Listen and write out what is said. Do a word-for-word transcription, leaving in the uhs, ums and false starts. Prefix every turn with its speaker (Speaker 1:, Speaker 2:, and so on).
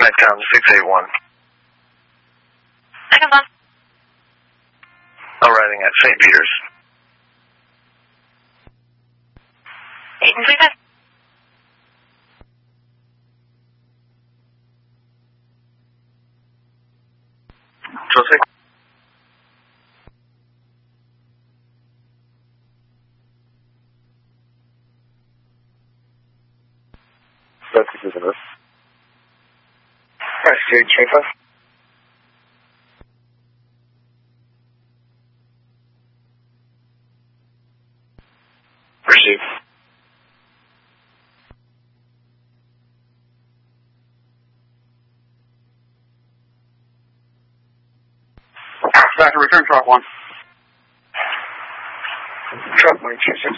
Speaker 1: Metcom six eight one.
Speaker 2: Second bus.
Speaker 1: Arriving at Saint Peter's.
Speaker 2: eight and three five.
Speaker 1: Jose. That's the business. Press two, Chafa. Receive.
Speaker 3: Back to return truck one.
Speaker 1: Truck one two six